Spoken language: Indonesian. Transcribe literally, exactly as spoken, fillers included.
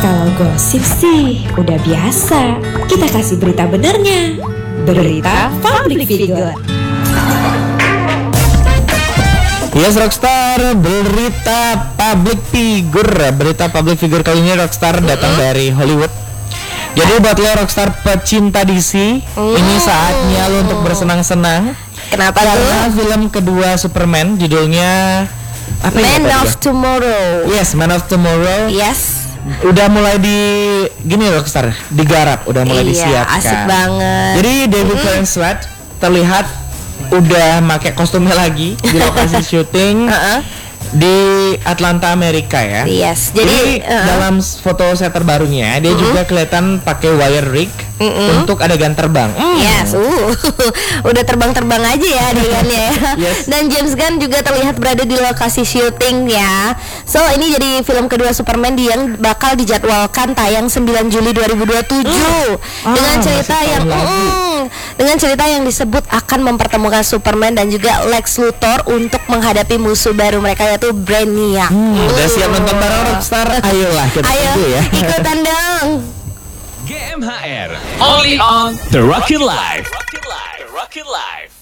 Kalau gosip sih udah biasa, kita kasih berita benernya. Berita public figure. Yes Rockstar, berita public figure. Berita public figure kali ini Rockstar datang dari Hollywood. Jadi buat lo Rockstar pecinta D C, mm. ini saatnya lo untuk bersenang-senang. Kenapa Karena tuh? film kedua Superman judulnya apa Man ya, of Tomorrow. Yes, Man of Tomorrow. Yes. Udah mulai di gini Rockstar, digarap, udah mulai Iya, disiapkan. asik banget. Jadi David Mm-hmm. Corenswet terlihat udah pakai kostumnya lagi di lokasi syuting Uh-uh. di Atlanta, Amerika ya. Yes. Jadi, Jadi, uh-uh. dalam foto set terbarunya dia Mm-hmm. juga kelihatan pakai wire rig Mm-mm. untuk adegan terbang. Mm. Yes, uh, udah terbang-terbang aja ya adegannya ya. Yes. Dan James Gunn juga terlihat berada di lokasi syuting ya. So ini jadi film kedua Superman di yang bakal dijadwalkan tayang sembilan Juli dua ribu dua puluh tujuh Mm. dengan Ah, cerita masih yang tahun lagi. mm, dengan cerita yang disebut akan mempertemukan Superman dan juga Lex Luthor untuk menghadapi musuh baru mereka yaitu Brainiac. Hmm, udah siap nonton bareng Rockstar? Ayolah kita Ayo tunggu ya. ikutan dong. G M H R only on The Rocket Life. The Rocket Life.